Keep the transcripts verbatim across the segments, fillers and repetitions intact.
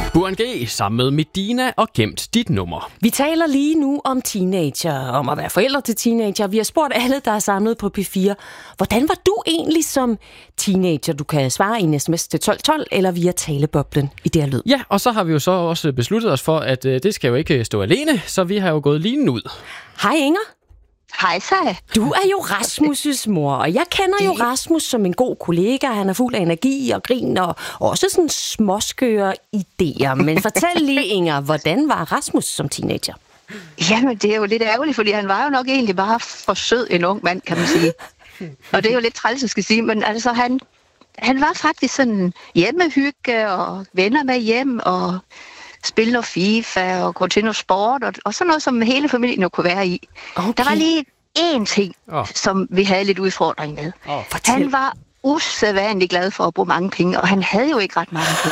Burhan G sammen med Medina og Gemt dit nummer. Vi taler lige nu om teenager, om at være forældre til teenager. Vi har spurgt alle, der er samlet på P fire. Hvordan var du egentlig som teenager? Du kan svare i en sms til tolv tolv eller via taleboblen i det her lyd. Ja, og så har vi jo så også besluttet os for, at øh, det skal jo ikke stå alene, så vi har jo gået linen ud. Hej Inger. Hej så. Du er jo Rasmus' mor, og jeg kender jo Rasmus som en god kollega. Han er fuld af energi og grin og også sådan småskøre idéer. Men fortæl lige, Inger, hvordan var Rasmus som teenager? Jamen, det er jo lidt ærgerligt, fordi han var jo nok egentlig bare for sød en ung mand, kan man sige. Og det er jo lidt træls, jeg skal sige, men altså han, han var faktisk sådan hjemmehygge og venner med hjem og spille noget FIFA og gå til noget sport og, og sådan noget, som hele familien jo kunne være i. Okay. Der var lige én ting, oh. som vi havde lidt udfordring med. Oh, han var usædvanligt glad for at bruge mange penge, og han havde jo ikke ret mange penge.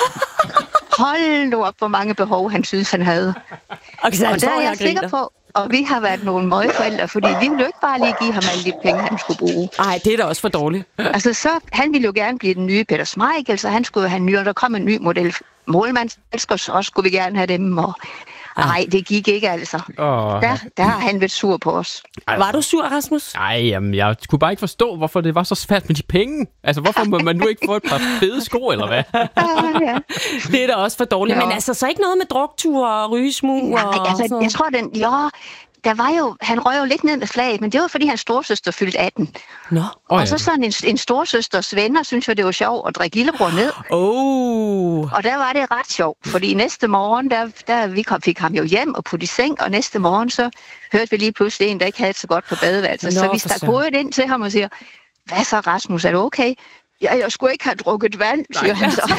Hold nu op, hvor mange behov han synes, han havde. Okay, og der er jeg sikker på, og vi har været nogle møgforældre, fordi vi ville jo ikke bare lige give ham alle de penge, han skulle bruge. Nej, det er da også for dårligt. Altså, så, han ville jo gerne blive den nye Peter Schmeichel, så han skulle have en ny, og der kom en ny model målmandselsker, så skulle vi gerne have dem, og nej, det gik ikke altså. Oh. Der, der har han været sur på os. Ej, var du sur, Rasmus? Nej, jamen, jeg kunne bare ikke forstå, hvorfor det var så svært med de penge. Altså, hvorfor må man nu ikke få et par fede sko, eller hvad? Ah, ja. Det er da også for dårligt. Ja. Men altså, så ikke noget med drukture og rygesmug? Nej, og altså, sådan. jeg tror, den, ja, der var jo, han røg jo lidt ned med flaget, men det var, fordi hans storsøster fyldte atten. Nå. Og oh, så sådan en, en storsøsters venner, synes jeg, det var sjovt at drikke lillebror ned. Oh. Og der var det ret sjovt, fordi næste morgen, der, der vi kom, fik ham jo hjem og putte i seng, og næste morgen, så hørte vi lige pludselig en, der ikke havde det så godt på badeværelset. Så vi stak hovedet ind til ham og siger, hvad så, Rasmus, er du okay? Ja, jeg skulle ikke have drukket vand, siger han så.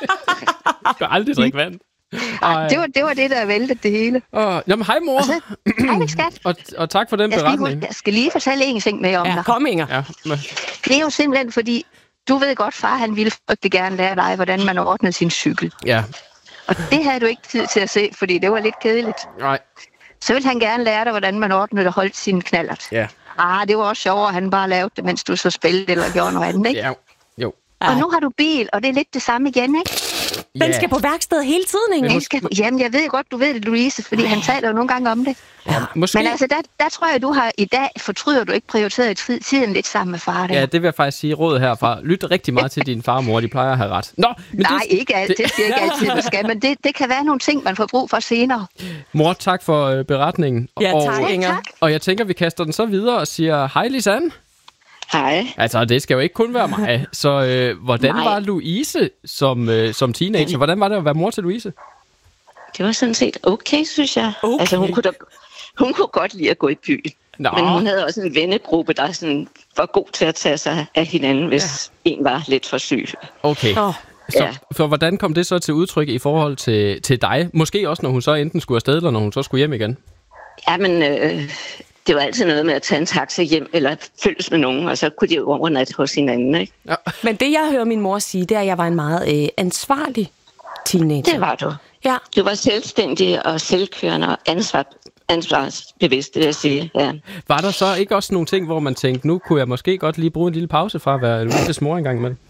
Du skal aldrig drikke vand. Ej, det, var, det var det, der væltede det hele. Uh, jamen, hej mor. Så, hej, skat. og, og tak for den jeg beretning. Lige, jeg skal lige fortælle en ting med om ja, dig. Kom, Inger. Ja, men... Det er jo simpelthen, fordi du ved godt, far han ville frygtelig gerne lære dig, hvordan man ordnede sin cykel. Ja. Og det havde du ikke tid til at se, fordi det var lidt kedeligt. Nej. Så ville han gerne lære dig, hvordan man ordnede og holdt sin knallert. Ja. Ah, det var også sjovere, at han bare lavede det, mens du så spillede eller gjorde noget andet, ikke? Ja, jo. Og nu har du bil, og det er lidt det samme igen, ikke? Den yeah. skal på værksted hele tiden, Inger. Den skal, jamen, jeg ved godt, du ved det, Louise, fordi han taler jo nogle gange om det. Ja, måske... Men altså, der, der tror jeg, du har i dag, fortryder du ikke prioriteret tiden lidt sammen med far. Der. Ja, det vil jeg faktisk sige råd herfra. Lyt rigtig meget til din far og mor, de plejer at have ret. Nå, men Nej, det... ikke alt. Det siger ikke altid, du skal, men det, det kan være nogle ting, man får brug for senere. Mor, tak for øh, beretningen. Ja, og, tak, Inger. Tak. Og jeg tænker, vi kaster den så videre og siger, hej Lisanne. Hej. Altså, det skal jo ikke kun være mig. Så øh, hvordan Nej. var Louise som, øh, som teenager? Hvordan var det at være mor til Louise? Det var sådan set okay, synes jeg. Okay. Altså, hun kunne, da, hun kunne godt lide at gå i byen. Nå. Men hun havde også en vennegruppe, der sådan var god til at tage sig af hinanden, hvis ja. en var lidt for syg. Okay. Oh. Så Ja. for hvordan kom det så til udtryk i forhold til, til dig? Måske også, når hun så enten skulle afsted, eller når hun så skulle hjem igen? Jamen, øh, det var altid noget med at tage en taxa hjem, eller følges med nogen, og så kunne de jo overnatte hos hinanden, ikke? Ja. Men det, jeg hører min mor sige, det er, at jeg var en meget øh, ansvarlig teenager. Det var du. Ja. Du var selvstændig og selvkørende og ansvar, ansvarsbevidst, vil jeg sige. Ja. Var der så ikke også nogle ting, hvor man tænkte, nu kunne jeg måske godt lige bruge en lille pause fra at være Louises mor engang med?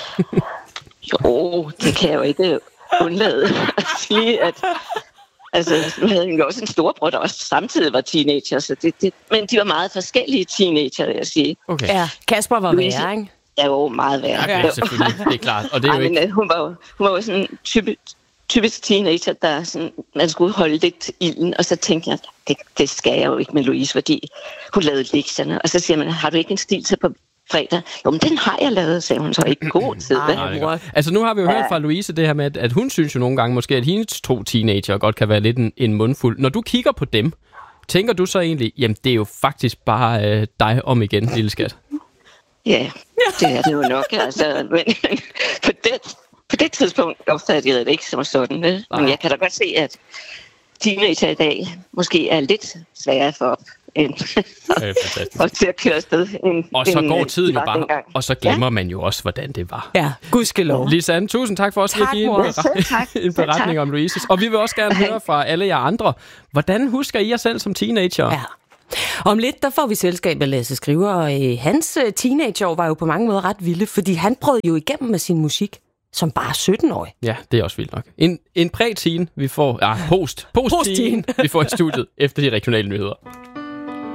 Jo, det kan jeg jo ikke undlade at sige, at altså, nu havde hun jo også en storbror, der også samtidig var teenager, så det, det, men de var meget forskellige teenager, vil jeg sige. Okay. Ja, Kasper var værre, ikke? Ja, jo, meget værre. Ja, det, selvfølgelig, det er klart. Og det er jo Ej, men, ikke... uh, hun, var jo, hun var jo sådan en type, typisk teenager, der sådan, man skulle holde lidt ilden, og så tænkte jeg, det, det skal jeg jo ikke med Louise, fordi hun lavede lektierne, og så siger man, har du ikke en stil til på fredag? Jo, men den har jeg lavet, sagde hun så ikke god tid. Nej, altså nu har vi jo ja. hørt fra Louise det her med, at, at hun synes jo nogle gange måske, at hendes to teenager godt kan være lidt en, en mundfuld. Når du kigger på dem, tænker du så egentlig, jamen det er jo faktisk bare øh, dig om igen, lille skat? Ja, det er det jo nok, altså, men på det, på det tidspunkt opfattede jeg det ikke som sådan, vel? Men jeg kan da godt se, at teenager i dag måske er lidt sværere for op end og til at køre afsted. En, og så en, går tiden jo bare, dengang. og så glemmer ja. man jo også, hvordan det var. Ja, gudskelov. Lisanne, tusind tak for også at give en, beretning, en beretning om Louises. Og vi vil også gerne høre fra alle jer andre, hvordan husker I jer selv som teenager? Ja. Om lidt, der får vi selskab af Lasse Skriver, og øh, hans teenageår var jo på mange måder ret vilde, fordi han brød jo igennem med sin musik. som bare sytten-årig. Ja, det er også vildt nok. En, en præ-teen, vi får... Ja, post. Post-teen, vi får i studiet efter de regionale nyheder.